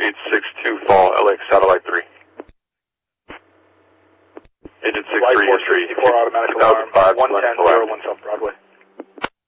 2862 Fall, LX Satellite 3. Agent 63 entry, 64 automatic alarm, 2005 110 Glen 01 South Broadway.